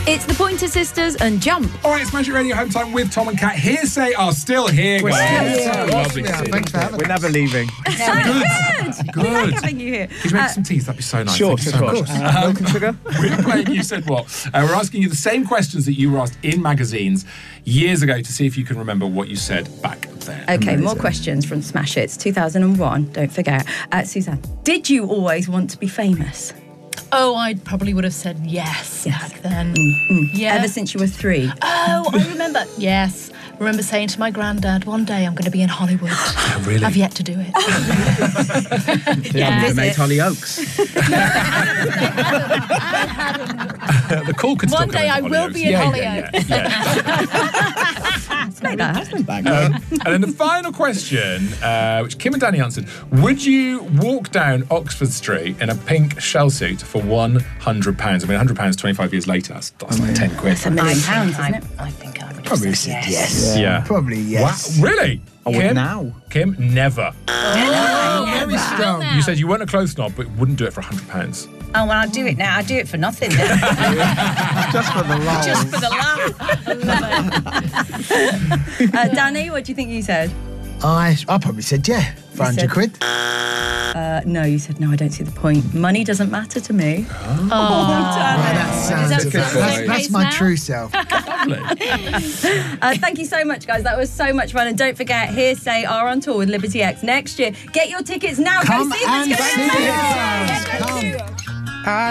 It's the Pointer Sisters and Jump. All right, it's Magic Radio Home Time with Tom and Kat. Hearsay are still here, guys. still here. Lovely to see you. Thanks for having us. We're never leaving. Good. We like having you here. Could you make some teas? That'd be so nice. Sure, Thank you so much. Milk and sugar? We're playing You Said What. We're asking you the same questions that you were asked in magazines years ago to see if you can remember what you said back then. Okay, more questions from Smash Hits 2001. Don't forget. Suzanne, did you always want to be famous? Oh, I probably would have said yes back then. Yeah. Ever since you were 3? Oh, I remember. Yes. I remember saying to my granddad, one day I'm going to be in Hollywood. Oh, really? I've yet to do it. Yeah, made Hollyoaks. The call could still One come day into I will Hollyoaks. be in Hollyoaks. Let's make that happen. And then the final question, which Kim and Danny answered, would you walk down Oxford Street in a pink shell suit for £100? I mean, £100 25 years later, that's like 10 quid. It's £1 million, isn't it? I think I would have Probably said said yes. yes. Yeah. Probably yes. Wow, really? I would now. Kim, never. Very strong. You said you weren't a clothes snob, but wouldn't do it for £100. Oh, well, I'll do it now. I'll do it for nothing then. Just for the love. Just for the laugh. Danny, what do you think you said? I probably said yeah. For 100 quid. No, you said no, I don't see the point. Money doesn't matter to me. Well, that's my true self. Thank you so much, guys. That was so much fun. And don't forget, Hearsay are on tour with Liberty X next year. Get your tickets now. Come Go see them. and It's gonna be see amazing. us. Go Come. to